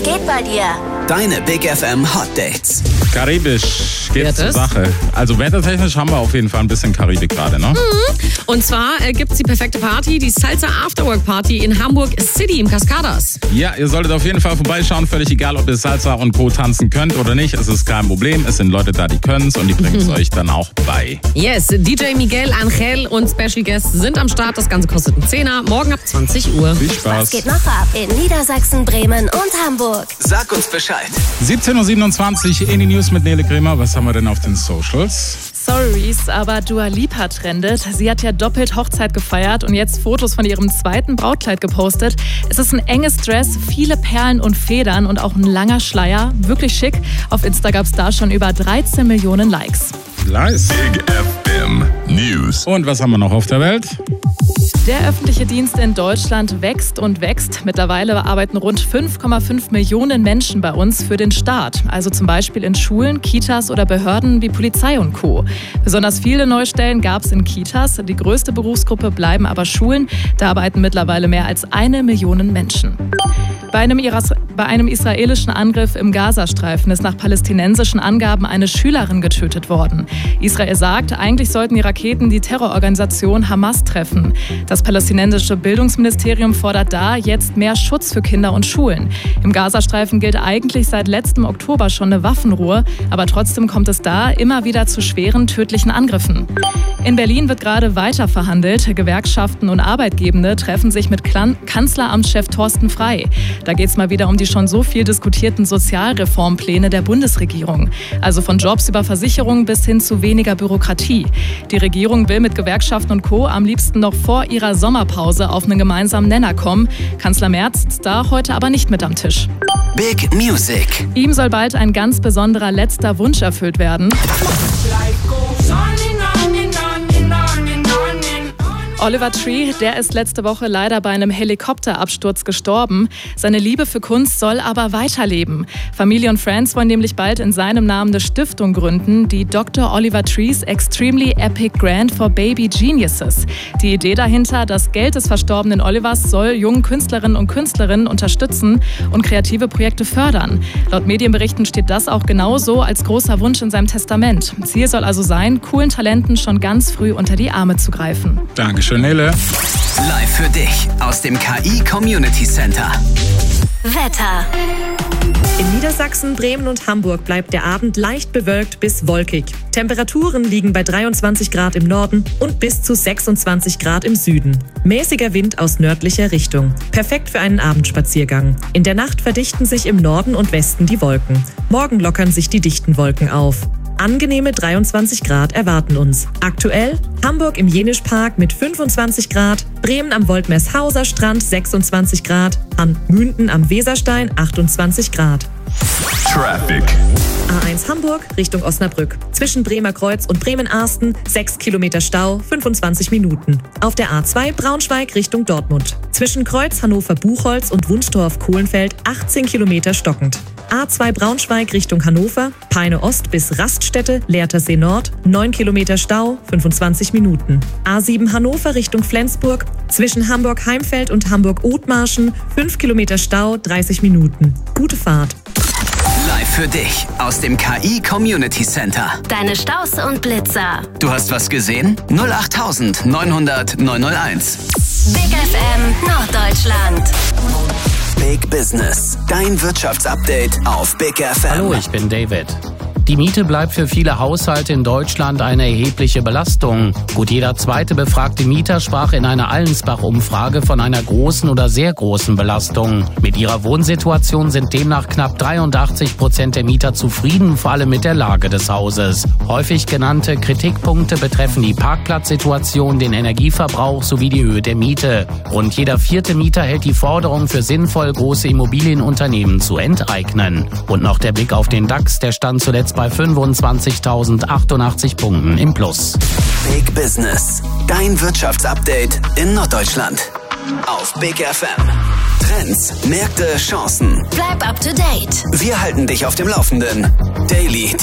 geht bei dir? Deine Big FM Hot Dates. Karibisch geht's zur Sache. Also wettertechnisch haben wir auf jeden Fall ein bisschen Karibik gerade, ne? Und zwar gibt's die perfekte Party, die Salsa Afterwork Party in Hamburg City im Cascadas. Ja, ihr solltet auf jeden Fall vorbeischauen. Völlig egal, ob ihr Salsa und Co. tanzen könnt oder nicht. Es ist kein Problem. Es sind Leute da, die können's und die bringen es euch dann auch bei. Yes, DJ Miguel Angel und Special Guests sind am Start. Das Ganze kostet einen Zehner. Morgen ab 20 Uhr. Viel Spaß. Was geht noch ab in Niedersachsen, Bremen und Hamburg? Sag uns Bescheid. 17.27 Uhr in die News mit Nele Kremer. Was haben wir denn auf den Socials? Sorries, aber Dua Lipa trendet. Sie hat ja doppelt Hochzeit gefeiert und jetzt Fotos von ihrem zweiten Brautkleid gepostet. Es ist ein enges Dress, viele Perlen und Federn und auch ein langer Schleier. Wirklich schick. Auf Insta gab es da schon über 13 Millionen Likes. Nice. Big FM News. Und was haben wir noch auf der Welt? Der öffentliche Dienst in Deutschland wächst und wächst. Mittlerweile arbeiten rund 5,5 Millionen Menschen bei uns für den Staat. Also zum Beispiel in Schulen, Kitas oder Behörden wie Polizei und Co. Besonders viele neue Stellen gab es in Kitas. Die größte Berufsgruppe bleiben aber Schulen. Da arbeiten mittlerweile mehr als 1 Million Menschen. Bei einem israelischen Angriff im Gazastreifen ist nach palästinensischen Angaben eine Schülerin getötet worden. Israel sagt, eigentlich sollten die Raketen die Terrororganisation Hamas treffen. Das palästinensische Bildungsministerium fordert da jetzt mehr Schutz für Kinder und Schulen. Im Gazastreifen gilt eigentlich seit letztem Oktober schon eine Waffenruhe, aber trotzdem kommt es da immer wieder zu schweren, tödlichen Angriffen. In Berlin wird gerade weiter verhandelt. Gewerkschaften und Arbeitgebende treffen sich mit Kanzleramtschef Thorsten Frey. Da geht es mal wieder um die schon so viel diskutierten Sozialreformpläne der Bundesregierung. Also von Jobs über Versicherungen bis hin zu weniger Bürokratie. Die Regierung will mit Gewerkschaften und Co. am liebsten noch vor ihrer Sommerpause auf einen gemeinsamen Nenner kommen. Kanzler Merz sitzt da heute aber nicht mit am Tisch. Big Music. Ihm soll bald ein ganz besonderer letzter Wunsch erfüllt werden. Oliver Tree, der ist letzte Woche leider bei einem Helikopterabsturz gestorben. Seine Liebe für Kunst soll aber weiterleben. Familie und Friends wollen nämlich bald in seinem Namen eine Stiftung gründen, die Dr. Oliver Trees Extremely Epic Grant for Baby Geniuses. Die Idee dahinter, das Geld des verstorbenen Olivers soll jungen Künstlerinnen und Künstlerinnen unterstützen und kreative Projekte fördern. Laut Medienberichten steht das auch genauso als großer Wunsch in seinem Testament. Ziel soll also sein, coolen Talenten schon ganz früh unter die Arme zu greifen. Dankeschön, Nele. Live für dich aus dem KI Community Center. Wetter. In Niedersachsen, Bremen und Hamburg bleibt der Abend leicht bewölkt bis wolkig. Temperaturen liegen bei 23 Grad im Norden und bis zu 26 Grad im Süden. Mäßiger Wind aus nördlicher Richtung. Perfekt für einen Abendspaziergang. In der Nacht verdichten sich im Norden und Westen die Wolken. Morgen lockern sich die dichten Wolken auf. Angenehme 23 Grad erwarten uns. Aktuell Hamburg im Jenischpark mit 25 Grad, Bremen am Woltmershauser Strand 26 Grad, Münden am Weserstein 28 Grad. Traffic. A1 Hamburg Richtung Osnabrück. Zwischen Bremer Kreuz und Bremen-Arsten 6 Kilometer Stau, 25 Minuten. Auf der A2 Braunschweig Richtung Dortmund. Zwischen Kreuz Hannover-Buchholz und Wunstorf-Kohlenfeld 18 Kilometer stockend. A2 Braunschweig Richtung Hannover, Peine Ost bis Raststätte, Lehrtersee Nord, 9 Kilometer Stau, 25 Minuten. A7 Hannover Richtung Flensburg, zwischen Hamburg-Heimfeld und Hamburg-Othmarschen, 5 Kilometer Stau, 30 Minuten. Gute Fahrt. Live für dich aus dem KI Community Center. Deine Staus und Blitzer. Du hast was gesehen? 08900 901. Big FM Norddeutschland. Big Business. Dein Wirtschaftsupdate auf Big FM. Hallo, ich bin David. Die Miete bleibt für viele Haushalte in Deutschland eine erhebliche Belastung. Gut jeder zweite befragte Mieter sprach in einer Allensbach-Umfrage von einer großen oder sehr großen Belastung. Mit ihrer Wohnsituation sind demnach knapp 83% der Mieter zufrieden, vor allem mit der Lage des Hauses. Häufig genannte Kritikpunkte betreffen die Parkplatzsituation, den Energieverbrauch sowie die Höhe der Miete. Rund jeder vierte Mieter hält die Forderung für sinnvoll, große Immobilienunternehmen zu enteignen. Und noch der Blick auf den DAX, der stand zuletzt bei 25.088 Punkten im Plus. Big Business. Dein Wirtschaftsupdate in Norddeutschland. Auf Big FM. Trends, Märkte, Chancen. Bleib up to date. Wir halten dich auf dem Laufenden. Daily